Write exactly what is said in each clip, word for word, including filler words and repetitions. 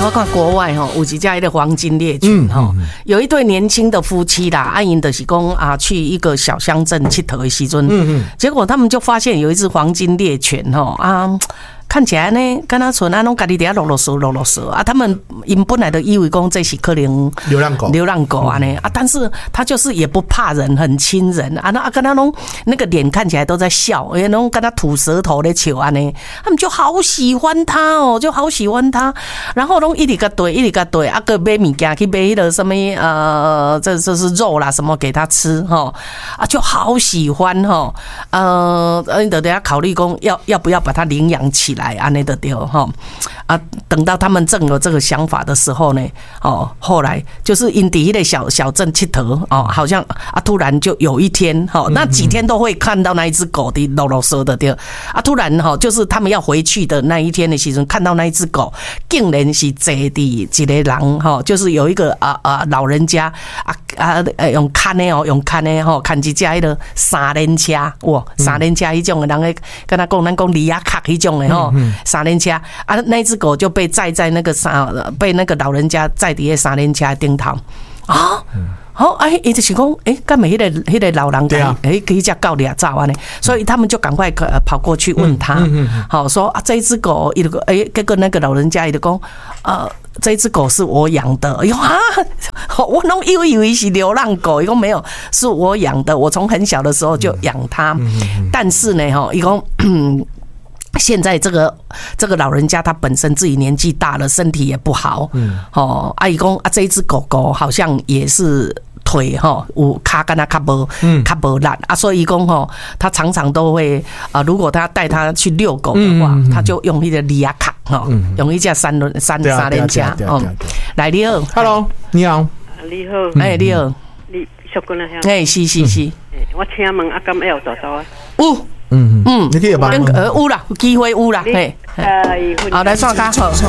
我看国外哈，有一家的黄金猎犬哈，有一对年轻的夫妻啦，阿因的是讲啊，去一个小乡镇佚佗的时阵，嗯嗯，结果他们就发现有一只黄金猎犬哈啊。看起来呢，跟他纯啊，拢家己伫遐啰啰嗦啰啰嗦啊。他们因本来的以为讲这是可能流浪狗， 流浪狗啊呢啊，但是他就是也不怕人，很亲人啊。那啊跟他拢那个脸看起来都在笑，也拢跟他吐舌头的球啊呢，他们就好喜欢他哦，就好喜欢他。然后拢一直个对，一直个对，啊个买物件去买迄个什么呃，这这是肉啦什么给他吃哈啊，就好喜欢哈呃，你得等下考虑讲要要不要把它领养起来。来安内的丢哈啊，等到他们正有这个想法的时候呢，哦，后来就是因地的小小镇佚佗哦，好像啊，突然就有一天哈，那几天都会看到那一只狗的啰啰嗦的丢啊，突然哈，就是他们要回去的那一天的时候，看到那一只狗，竟然是坐的一个人哈，就是有一个啊啊老人家啊啊用看的哦，用看的哈，看一家的三轮车哇，三轮车迄种的，人个跟他讲，咱讲里亚卡迄种的吼。三轮车啊，那只狗就被载在那个三，被那个老人家载伫个三轮车顶头啊。好，哎，伊就是讲，哎，干嘛？迄个迄个老人家，哎，可以叫狗俩走啊呢？所以他们就赶快跑过去问他，好说啊，这一只狗，一个哎，跟个那个老人家一个讲，呃，这一只狗是我养的。哎呦啊，我弄以为以为是流浪狗，伊讲没有，是我养的，我从很小的时候就养它。但是呢，哈，伊讲。现在这个这个老人家他本身自己年纪大了，身体也不好，嗯，哦，阿姨公啊，这一只狗狗好像也是腿哈，有卡跟他卡无，嗯，卡无烂啊，所以讲哈，他常常都会啊，如果他带他去遛狗的话，嗯、他就用一个里亚卡哈，嗯、用一架三轮三三轮车哦，来你好 ，Hello， 你好， 你好， 哎你好， 你小姑娘好， 哎是是是， 我请问啊，敢会有多少啊？ 有。 嗯嗯，你可以帮忙。 呃，有啦，有机会有啦，嘿。好，来算卡好。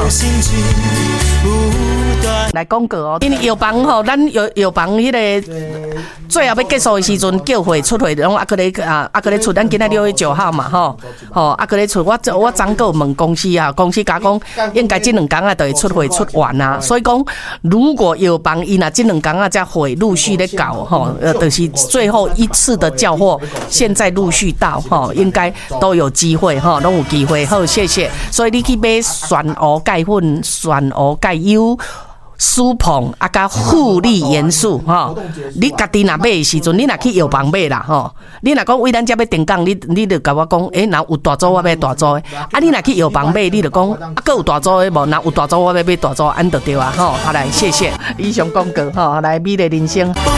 来广告哦，因为药房吼，咱药药房迄个最后要结束的时阵，叫会出会，拢啊个咧啊啊个咧出，咱今仔六月九号嘛吼，吼啊个咧出，我我昨个问公司啊，公司甲讲应该这两天啊就会出会出完啊，所以讲如果药房伊若这两天啊才会陆续咧搞吼，呃，就是最后一次的叫货，现在陆续到吼，应该都有机会吼，拢有机会。好，谢谢。所以你去买酸蚵钙粉、酸蚵钙油。舒膨啊，甲护理元素吼，你家己若买的时阵，你若去药房买啦吼。你若讲为咱遮要定岗，你你就甲我讲，诶、欸，若有大组我买大组的，啊，你若去药房买，你就讲啊，佫有大组的无？若有大组我要买大组，安就对啊吼。好来，谢谢以上广告吼，来美丽人生。